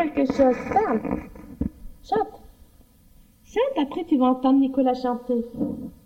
quelque chose. Parle. Chante. Chante, après tu vas entendre Nicolas chanter.